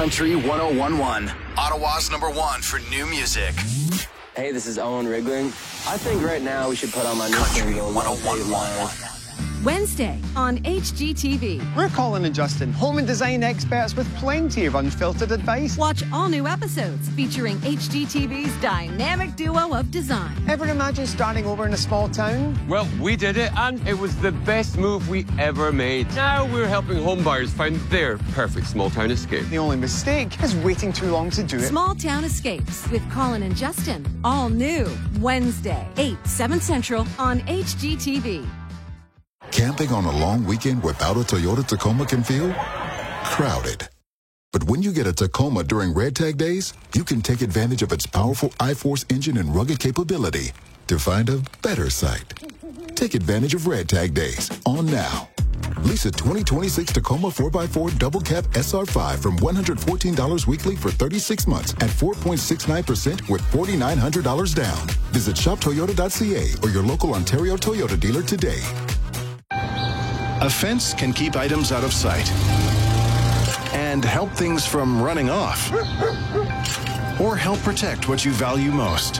Country 101.1, Ottawa's #1 for new music. Hey, this is Owen Rigling. I think right now we should put on my new Country single, 101.1. Wednesday on HGTV. We're Colin and Justin, home and design experts with plenty of unfiltered advice. Watch all new episodes featuring HGTV's dynamic duo of design. Ever imagine starting over in a small town? Well, we did it, and it was the best move we ever made. Now we're helping homebuyers find their perfect small-town escape. The only mistake is waiting too long to do it. Small Town Escapes with Colin and Justin. All new. Wednesday, 8, 7 Central on HGTV. Camping on a long weekend without a Toyota Tacoma can feel crowded. But when you get a Tacoma during Red Tag Days, you can take advantage of its powerful iForce engine and rugged capability to find a better site. Take advantage of Red Tag Days on now. Lease a 2026 Tacoma 4x4 Double Cab SR5 from $114 weekly for 36 months at 4.69% with $4,900 down. Visit shoptoyota.ca or your local Ontario Toyota dealer today. A fence can keep items out of sight and help things from running off, or help protect what you value most.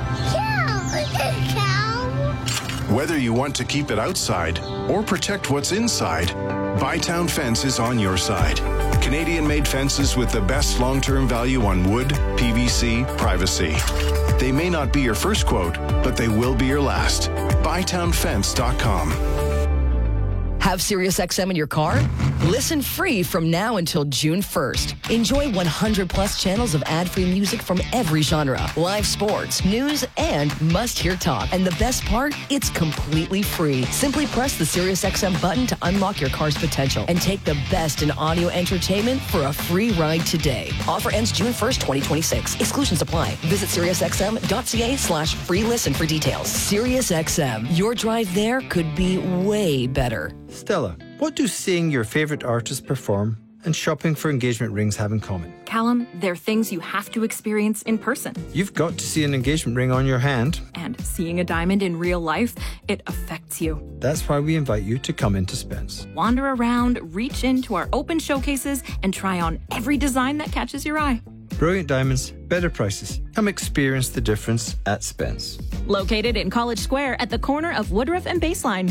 Whether you want to keep it outside or protect what's inside, Bytown Fence is on your side. Canadian-made fences with the best long-term value on wood, PVC, privacy. They may not be your first quote, but they will be your last. BytownFence.com. Have SiriusXM in your car? Listen free from now until June 1st. Enjoy 100 plus channels of ad-free music from every genre, live sports, news, and must-hear talk. And the best part? It's completely free. Simply press the SiriusXM button to unlock your car's potential and take the best in audio entertainment for a free ride today. Offer ends June 1st, 2026. Exclusions apply. Visit SiriusXM.ca/free listen for details. SiriusXM. Your drive there could be way better. Stella, what do seeing your favourite artist perform and shopping for engagement rings have in common? Callum, they're things you have to experience in person. You've got to see an engagement ring on your hand. And seeing a diamond in real life, it affects you. That's why we invite you to come into Spence. Wander around, reach into our open showcases, and try on every design that catches your eye. Brilliant diamonds, better prices. Come experience the difference at Spence. Located in College Square at the corner of Woodruff and Baseline.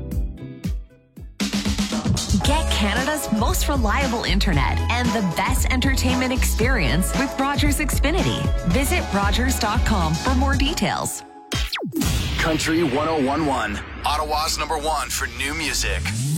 Get Canada's most reliable internet and the best entertainment experience with Rogers Xfinity. Visit Rogers.com for more details. Country 101.1, Ottawa's #1 for new music.